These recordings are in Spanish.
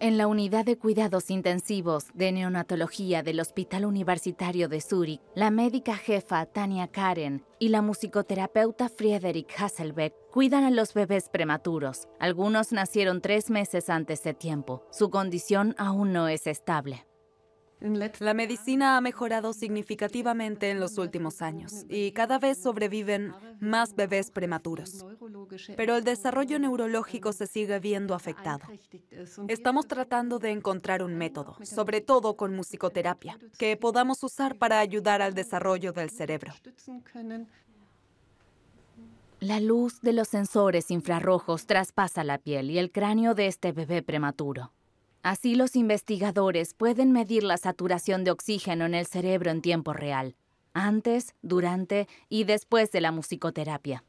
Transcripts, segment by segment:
En la unidad de cuidados intensivos de neonatología del Hospital Universitario de Zúrich, la médica jefa Tania Karen y la musicoterapeuta Friederike Hasselbeck cuidan a los bebés prematuros. Algunos nacieron 3 meses antes de tiempo. Su condición aún no es estable. La medicina ha mejorado significativamente en los últimos años y cada vez sobreviven más bebés prematuros. Pero el desarrollo neurológico se sigue viendo afectado. Estamos tratando de encontrar un método, sobre todo con musicoterapia, que podamos usar para ayudar al desarrollo del cerebro. La luz de los sensores infrarrojos traspasa la piel y el cráneo de este bebé prematuro. Así los investigadores pueden medir la saturación de oxígeno en el cerebro en tiempo real, antes, durante y después de la musicoterapia.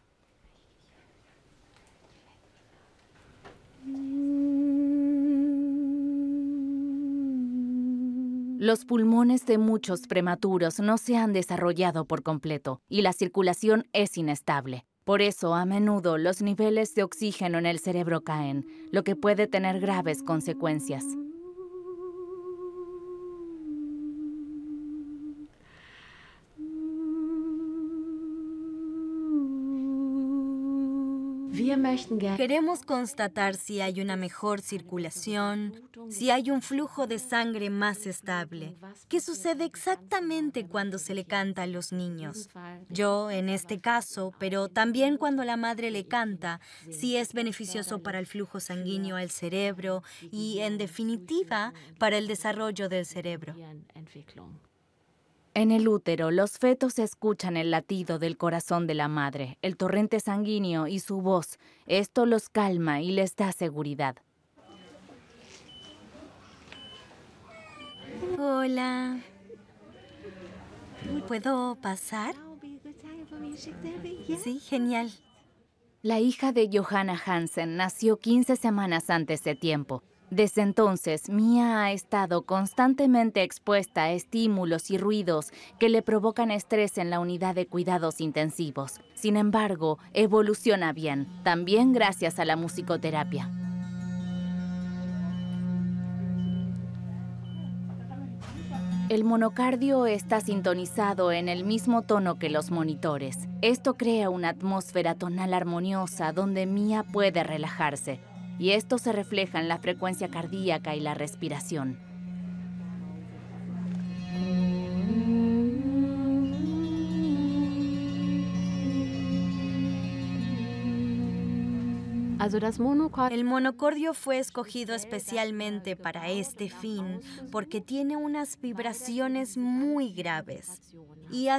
Los pulmones de muchos prematuros no se han desarrollado por completo y la circulación es inestable. Por eso, a menudo, los niveles de oxígeno en el cerebro caen, lo que puede tener graves consecuencias. Queremos constatar si hay una mejor circulación, si hay un flujo de sangre más estable. ¿Qué sucede exactamente cuando se le canta a los niños? Yo, en este caso, pero también cuando la madre le canta, si es beneficioso para el flujo sanguíneo al cerebro y, en definitiva, para el desarrollo del cerebro. En el útero, los fetos escuchan el latido del corazón de la madre, el torrente sanguíneo y su voz. Esto los calma y les da seguridad. Hola. ¿Puedo pasar? Sí, genial. La hija de Johanna Hansen nació 15 semanas antes de tiempo. Desde entonces, Mia ha estado constantemente expuesta a estímulos y ruidos que le provocan estrés en la unidad de cuidados intensivos. Sin embargo, evoluciona bien, también gracias a la musicoterapia. El monocardio está sintonizado en el mismo tono que los monitores. Esto crea una atmósfera tonal armoniosa donde Mia puede relajarse. Y esto se refleja en la frecuencia cardíaca y la respiración. El monocordio fue escogido especialmente para este fin porque tiene unas vibraciones muy graves y